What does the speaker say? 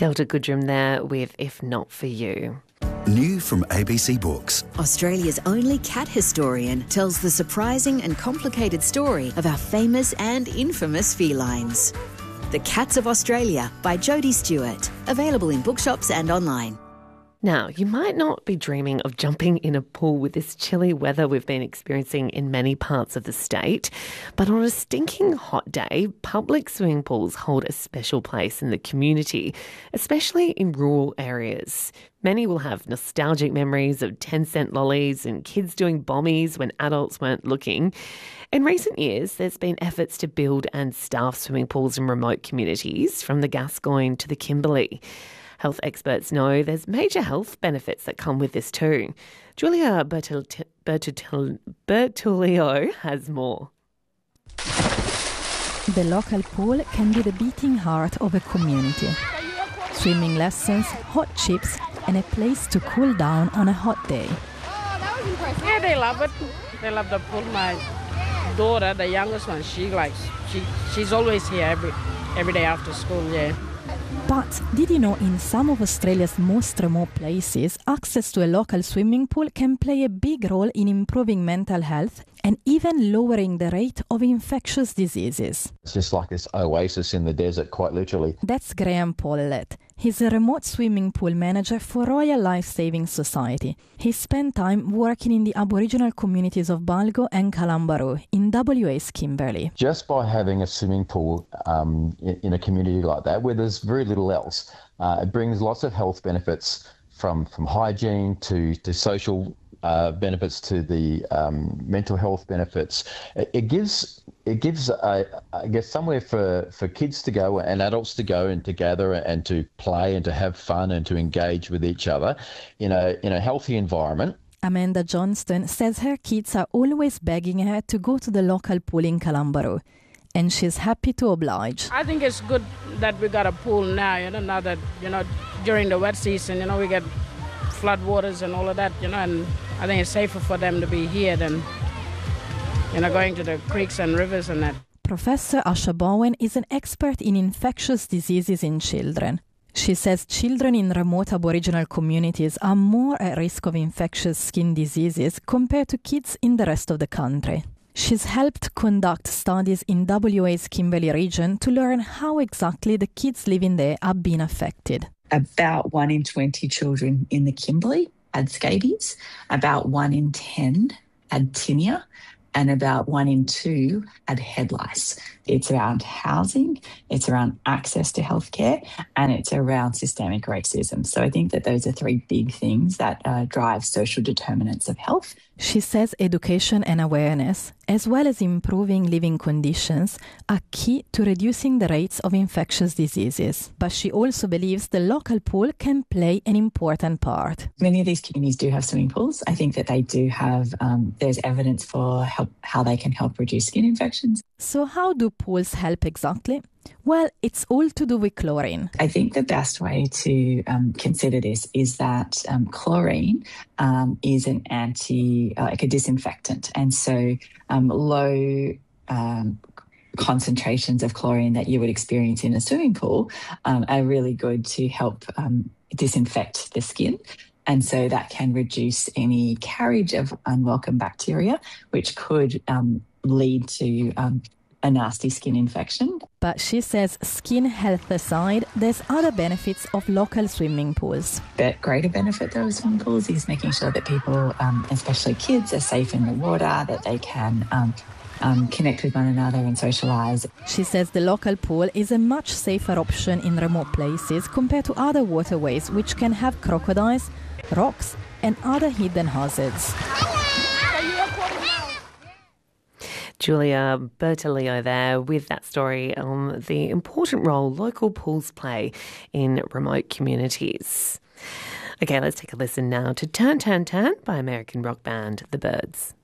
Delta Goodrum there with If Not For You. New from ABC Books. Australia's only cat historian tells the surprising and complicated story of our famous and infamous felines. The Cats of Australia by Jodie Stewart. Available in bookshops and online. Now, you might not be dreaming of jumping in a pool with this chilly weather we've been experiencing in many parts of the state, but on a stinking hot day, public swimming pools hold a special place in the community, especially in rural areas. Many will have nostalgic memories of 10-cent lollies and kids doing bombies when adults weren't looking. In recent years, there's been efforts to build and staff swimming pools in remote communities, from the Gascoyne to the Kimberley. Health experts know there's major health benefits that come with this too. Julia Bertolio has more. The local pool can be the beating heart of a community. Swimming lessons, hot chips, and a place to cool down on a hot day. Yeah, they love it. They love the pool. My daughter, the youngest one, she's always here every day after school, yeah. But did you know in some of Australia's most remote places, access to a local swimming pool can play a big role in improving mental health and even lowering the rate of infectious diseases? It's just like this oasis in the desert, quite literally. That's Graham Pollett. He's a remote swimming pool manager for Royal Life Saving Society. He spent time working in the Aboriginal communities of Balgo and Kalambaru in WA's Kimberley. Just by having a swimming pool in a community like that, where there's very little else, it brings lots of health benefits from hygiene to social benefits to the mental health benefits. It gives I guess somewhere for kids to go and adults to go and to gather and to play and to have fun and to engage with each other in a healthy environment. Amanda Johnston says her kids are always begging her to go to the local pool in Kalambaru, and she's happy to oblige. I think it's good that we got a pool now, now that, during the wet season, we get flood waters and all of that, and I think it's safer for them to be here than, going to the creeks and rivers and that. Professor Asha Bowen is an expert in infectious diseases in children. She says children in remote Aboriginal communities are more at risk of infectious skin diseases compared to kids in the rest of the country. She's helped conduct studies in WA's Kimberley region to learn how exactly the kids living there are being affected. About 1 in 20 children in the Kimberley had scabies, about 1 in 10 had tinea, and about 1 in 2 had head lice. It's around housing, it's around access to healthcare, and it's around systemic racism. So I think that those are 3 big things that drive social determinants of health. She says education and awareness, as well as improving living conditions, are key to reducing the rates of infectious diseases. But she also believes the local pool can play an important part. Many of these communities do have swimming pools. I think that they do have, there's evidence for how they can help reduce skin infections. So how do pools help exactly? Well, it's all to do with chlorine. I think the best way to consider this is that chlorine is an like a disinfectant. And so low concentrations of chlorine that you would experience in a swimming pool are really good to help disinfect the skin. And so that can reduce any carriage of unwelcome bacteria, which could lead to a nasty skin infection. But she says skin health aside, there's other benefits of local swimming pools. The greater benefit though of swimming pools is making sure that people, especially kids, are safe in the water, that they can connect with one another and socialise. She says the local pool is a much safer option in remote places compared to other waterways which can have crocodiles, rocks and other hidden hazards. Julia Bertolio there with that story on the important role local pools play in remote communities. Okay, let's take a listen now to Turn, Turn, Turn by American rock band The Byrds.